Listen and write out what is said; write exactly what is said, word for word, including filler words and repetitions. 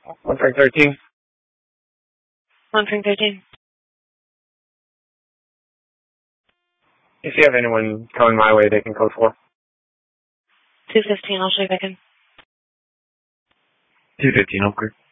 One Frank thirteen. One Frank thirteen. If you have anyone coming my way, they can code four. Two fifteen. I'll show you back in. Two fifteen. Okay.